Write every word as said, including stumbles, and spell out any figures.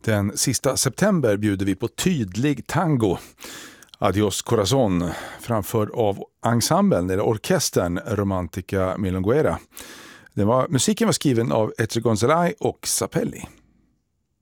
Den sista september bjuder vi på tydlig tango. Adios Corazon, framförd av ensemblen eller orkestern Romantica Milonguera. Den var, musiken var skriven av Etche Gonzalez och Sapelli.